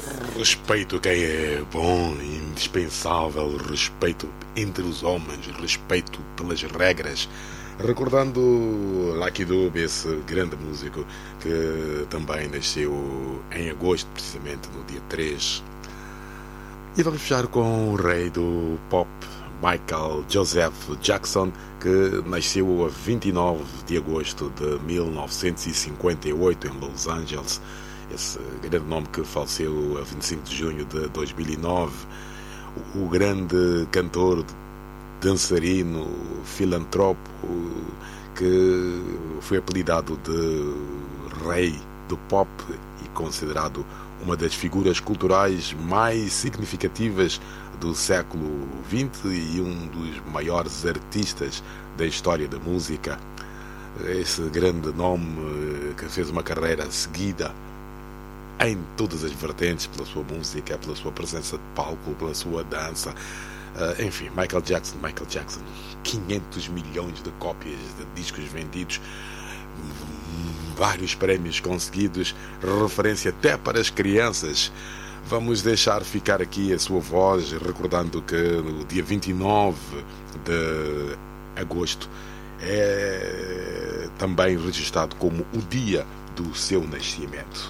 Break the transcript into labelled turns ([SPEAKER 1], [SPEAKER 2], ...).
[SPEAKER 1] Respeito a quem é bom, indispensável, respeito entre os homens, respeito pelas regras. Recordando Lucky Dube, esse grande músico que também nasceu em agosto, precisamente no dia 3. E vamos fechar com o rei do pop, Michael Joseph Jackson, que nasceu a 29 de agosto de 1958 em Los Angeles. Esse grande nome que faleceu a 25 de junho de 2009. O grande cantor, dançarino, filantropo, que foi apelidado de rei do pop e considerado uma das figuras culturais mais significativas do século XX e um dos maiores artistas da história da música. Esse grande nome que fez uma carreira seguida em todas as vertentes, pela sua música, pela sua presença de palco, pela sua dança. Enfim, Michael Jackson, 500 milhões de cópias de discos vendidos, vários prémios conseguidos, referência até para as crianças. Vamos deixar ficar aqui a sua voz, recordando que no dia 29 de agosto é também registrado como o dia do seu nascimento.